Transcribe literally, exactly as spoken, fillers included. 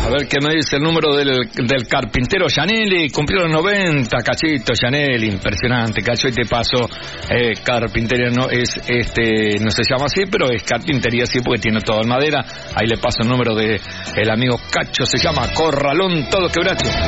A ver qué me dice el número del, del carpintero Gianelli. Cumplió los noventa, cachito Gianelli, impresionante, cacho, y te paso. Eh, carpintería no es, este, no se llama así, pero es carpintería sí, porque tiene todo en madera. Ahí le paso el número de el amigo Cacho, se llama Corralón Todo Quebracho.